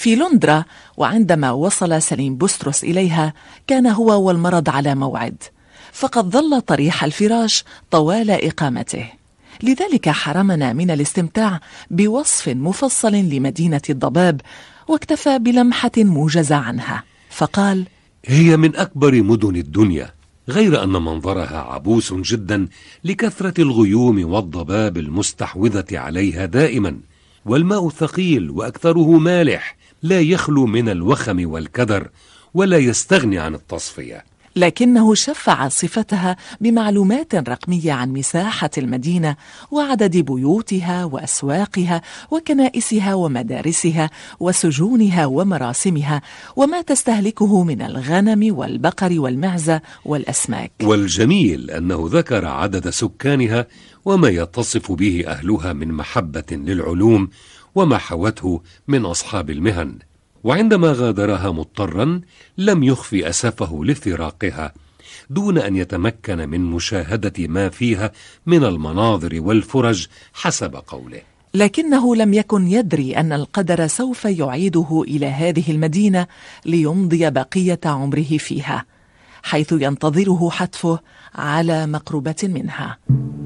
في لندرا، وعندما وصل سليم بسترس إليها كان هو والمرض على موعد، فقد ظل طريح الفراش طوال إقامته. لذلك حرمنا من الاستمتاع بوصف مفصل لمدينة الضباب، واكتفى بلمحة موجزة عنها، فقال: هي من أكبر مدن الدنيا، غير أن منظرها عبوس جدا لكثرة الغيوم والضباب المستحوذة عليها دائما، والماء ثقيل وأكثره مالح، لا يخلو من الوخم والكدر، ولا يستغني عن التصفية. لكنه شفع صفتها بمعلومات رقمية عن مساحة المدينة وعدد بيوتها وأسواقها وكنائسها ومدارسها وسجونها ومراسمها، وما تستهلكه من الغنم والبقر والمعزة والأسماك. والجميل أنه ذكر عدد سكانها وما يتصف به أهلها من محبة للعلوم وما حوته من أصحاب المهن. وعندما غادرها مضطرا لم يخفي أسفه لفراقها، دون أن يتمكن من مشاهدة ما فيها من المناظر والفرج حسب قوله. لكنه لم يكن يدري أن القدر سوف يعيده إلى هذه المدينة ليمضي بقية عمره فيها، حيث ينتظره حتفه على مقربة منها.